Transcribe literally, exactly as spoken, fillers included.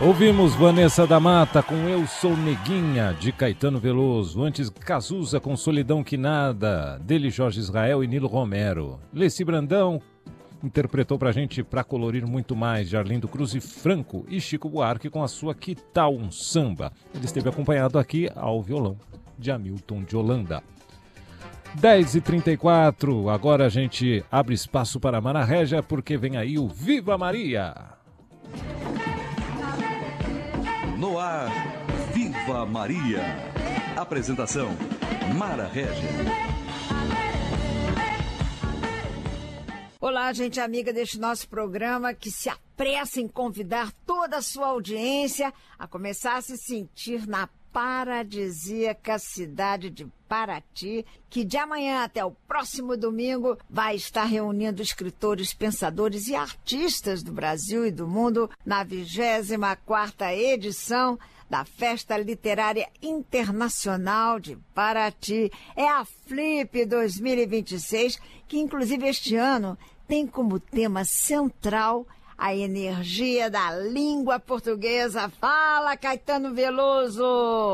Ouvimos Vanessa da Mata com Eu Sou Neguinha, de Caetano Veloso. Antes, Cazuza com Solidão Que Nada, dele Jorge Israel e Nilo Romero. Leci Brandão interpretou pra gente Pra Colorir Muito Mais, de Arlindo Cruz e Franco. E Chico Buarque com a sua Que Tal um Samba. Ele esteve acompanhado aqui ao violão de Hamilton de Holanda. dez e trinta e quatro, agora a gente abre espaço para Mara Régia, porque vem aí o Viva Maria! No ar, Viva Maria. Apresentação, Mara Régia. Olá, gente amiga deste nosso programa que se apressa em convidar toda a sua audiência a começar a se sentir na paradisíaca cidade de Paraty, que de amanhã até o próximo domingo vai estar reunindo escritores, pensadores e artistas do Brasil e do mundo na vigésima quarta edição da Festa Literária Internacional de Paraty. É a Flip dois mil e vinte e seis, que inclusive este ano tem como tema central a energia da língua portuguesa. Fala, Caetano Veloso!